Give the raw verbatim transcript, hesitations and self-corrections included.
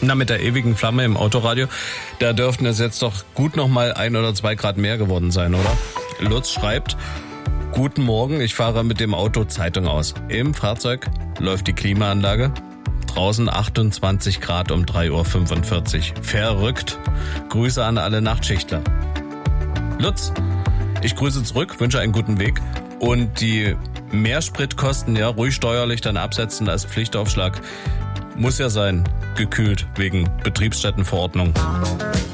Na, mit der ewigen Flamme im Autoradio, da dürften es jetzt doch gut noch mal ein oder zwei Grad mehr geworden sein, oder? Lutz schreibt: Guten Morgen, ich fahre mit dem Auto Zeitung aus. Im Fahrzeug läuft die Klimaanlage. Draußen achtundzwanzig Grad um drei Uhr fünfundvierzig. Verrückt. Grüße an alle Nachtschichtler. Lutz, ich grüße zurück, wünsche einen guten Weg. Und die Mehrspritkosten, ja, ruhig steuerlich dann absetzen als Pflichtaufschlag. Muss ja sein, gekühlt wegen Betriebsstättenverordnung.